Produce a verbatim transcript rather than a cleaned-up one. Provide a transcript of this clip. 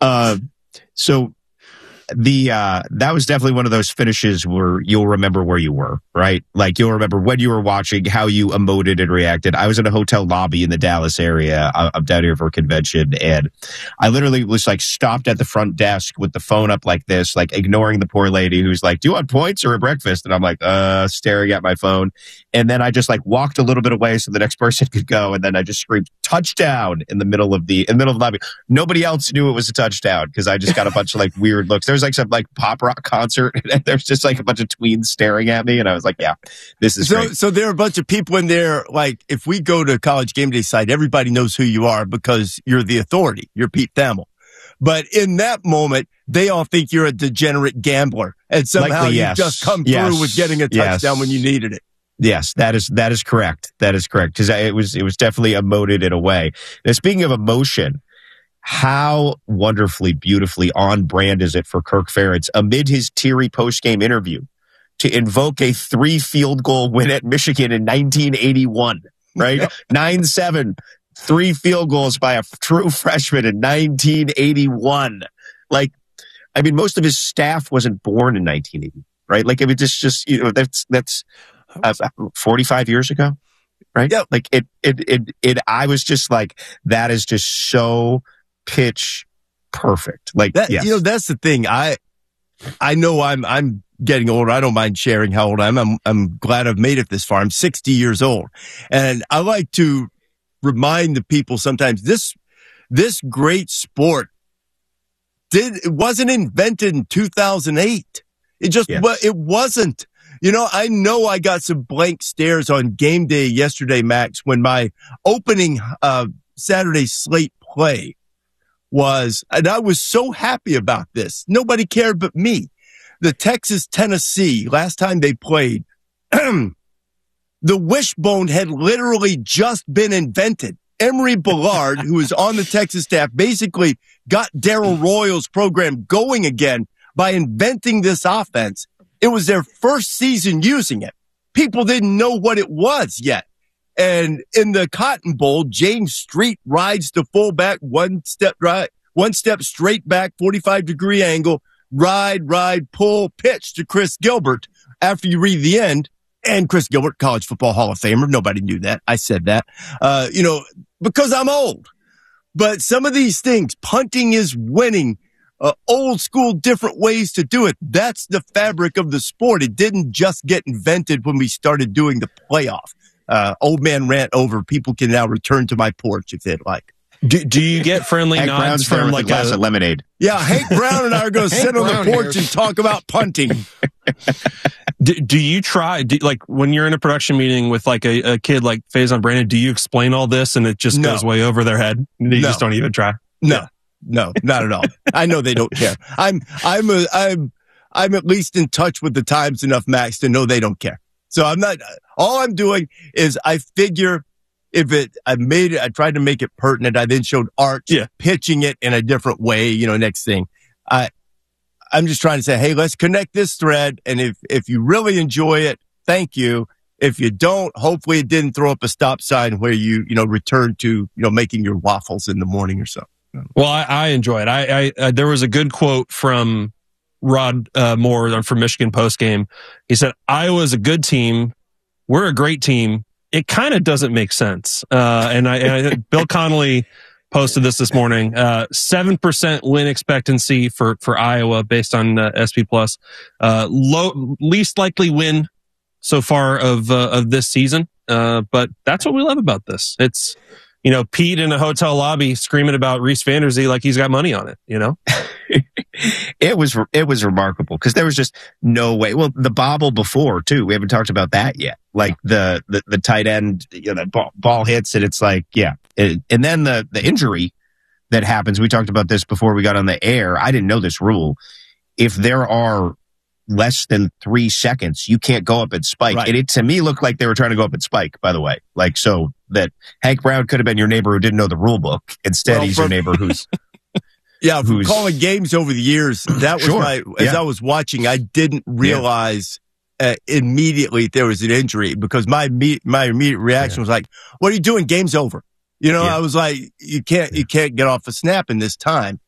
Uh, so the uh, that was definitely one of those finishes where you'll remember where you were, right? Like you'll remember when you were watching, how you emoted and reacted. I was in a hotel lobby in the Dallas area. I'm down here for a convention, and I literally was like stopped at the front desk with the phone up like this, like ignoring the poor lady who's like, "Do you want points or a breakfast?" And I'm like, uh, staring at my phone. And then I just like walked a little bit away so the next person could go, and then I just screamed touchdown in the middle of the in the middle of the lobby. Nobody else knew it was a touchdown because I just got a bunch of like weird looks. There was like some like pop rock concert, and there's just like a bunch of tweens staring at me, and I was like, "Yeah, this is so." Great. So there are a bunch of people in there. Like if we go to College Game Day site, everybody knows who you are because you're the authority. You're Pete Thamel. But in that moment, they all think you're a degenerate gambler, and somehow Likely, you yes. just come yes. through with getting a touchdown yes. when you needed it. Yes, that is that is correct. That is correct because it was it was definitely emoted in a way. Now, speaking of emotion, how wonderfully, beautifully on brand is it for Kirk Ferentz amid his teary post-game interview to invoke a three field goal win at Michigan in nineteen eighty-one, right? Yep. nine seven, three field goals by a true freshman in nineteen eighty-one. Like, I mean, most of his staff wasn't born in nineteen eighty, right? Like, I mean, just, just you know, that's, that's uh, forty-five years ago, right? Yeah. Like, it, it, it, it, I was just like, that is just so pitch perfect. Like, that, yes. you know, that's the thing. I, I know I'm, I'm getting older. I don't mind sharing how old I am. I'm, I'm glad I've made it this far. I'm sixty years old. And I like to remind the people sometimes this, this great sport did, it wasn't invented in two thousand eight. It just, Yes. it wasn't. You know, I know I got some blank stares on game day yesterday, Max, when my opening, uh, Saturday slate play was, and I was so happy about this. Nobody cared but me. The Texas Tennessee, last time they played, the wishbone had literally just been invented. Emory Bellard, who was on the Texas staff, basically got Darrell Royals' program going again by inventing this offense. It was their first season using it. People didn't know what it was yet. And in the Cotton Bowl, James Street rides the fullback, one step right, one step straight back, forty-five degree angle, ride, ride, pull, pitch to Chris Gilbert after you read the end. And Chris Gilbert, College Football Hall of Famer. Nobody knew that. I said that, uh, you know, because I'm old. But some of these things, punting is winning, uh, old school, different ways to do it. That's the fabric of the sport. It didn't just get invented when we started doing the playoff. Uh, old man rant over. People can now return to my porch if they'd like. Do, do you get friendly Hank nods Brown's there from with like a glass a, of lemonade? Yeah, Hank Brown and I are going to sit on Brown the porch here. and talk about punting. do, do you try, do, like when you're in a production meeting with like a, a kid like Faison Brandon, do you explain all this and it just No. goes way over their head? You No. just don't even try? No, no, not at all. I know they don't care. I'm, I'm, a, I'm, I'm at least in touch with the times enough, Max, to know they don't care. So I'm not, all I'm doing is I figure if it, I made it, I tried to make it pertinent. I then showed Arch Yeah. pitching it in a different way, you know, next thing. I, I'm just trying to say, hey, let's connect this thread. And if, if you really enjoy it, thank you. If you don't, hopefully it didn't throw up a stop sign where you, you know, return to, you know, making your waffles in the morning or so. Well, I, I enjoy it. I, I uh, there was a good quote from Rod uh, Moore from Michigan postgame. He said, "Iowa's a good team. We're a great team. It kind of doesn't make sense." Uh, and I, and I Bill Connolly posted this this morning. Uh, seven percent win expectancy for for Iowa based on uh, S P Plus. Uh, low least likely win so far of uh, of this season. Uh, but that's what we love about this. It's, you know, Pete in a hotel lobby screaming about Reese Vanderzee like he's got money on it, you know? It was, it was remarkable because there was just no way. Well, the bobble before too. We haven't talked about that yet. Like the, the, the tight end, you know, the ball, ball hits and it's like, yeah. It, and then the, the injury that happens. We talked about this before we got on the air. I didn't know this rule. If there are less than three seconds, you can't go up and spike. Right. And it to me looked like they were trying to go up and spike, by the way. Like, so that Hank Brown could have been your neighbor who didn't know the rule book. Instead, Well, he's for- your neighbor who's, Yeah, from Who's- calling games over the years, that was Sure. my, as Yeah. I was watching, I didn't realize uh, immediately there was an injury because my me- my immediate reaction Yeah. was like, what are you doing? Game's over. You know, Yeah. I was like, you can't, you can't get off a snap in this time.